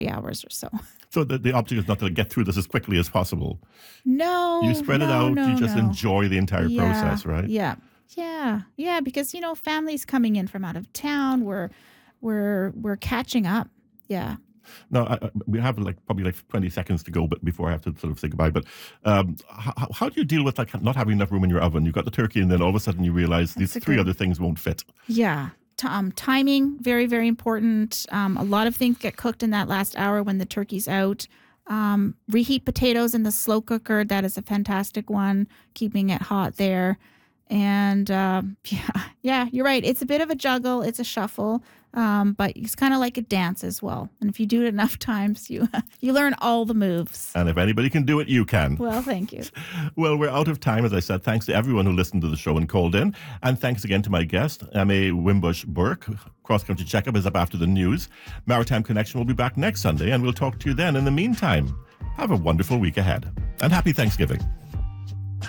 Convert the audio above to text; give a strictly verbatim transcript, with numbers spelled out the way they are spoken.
hours or so. So the, the object is not to get through this as quickly as possible. No. You spread no, it out. No, you just no. enjoy the entire yeah, process, right? Yeah. Yeah. Yeah. Because, you know, families coming in from out of town, we're, we're, we're catching up. Yeah. Now, I, I- we have like probably like twenty seconds to go but before I have to sort of say goodbye. But um, how, how do you deal with like not having enough room in your oven? You've got the turkey and then all of a sudden you realize these That's a three good- other things won't fit. Yeah. T- um, timing, very, very important. Um, a lot of things get cooked in that last hour when the turkey's out. Um, reheat potatoes in the slow cooker. That is a fantastic one, keeping it hot there. And um, yeah, yeah, you're right. It's a bit of a juggle. It's a shuffle, um, but it's kind of like a dance as well. And if you do it enough times, you you learn all the moves. And if anybody can do it, you can. Well, thank you. Well, we're out of time, as I said. Thanks to everyone who listened to the show and called in. And thanks again to my guest, Emma Wimbush-Burke. Cross Country Checkup is up after the news. Maritime Connection will be back next Sunday, and we'll talk to you then. In the meantime, have a wonderful week ahead. And happy Thanksgiving.